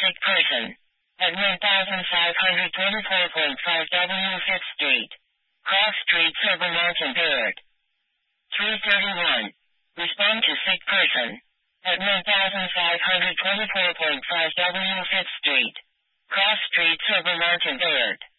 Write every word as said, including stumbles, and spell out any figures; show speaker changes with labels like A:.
A: sick person. At one thousand five hundred twenty-four point five W fifth Street. Cross Street, Silver Mountain, Bayard. three thirty-one. Respond to sick person. At one thousand five hundred twenty-four point five W fifth Street. Cross Street, Silver Mountain, Bayard.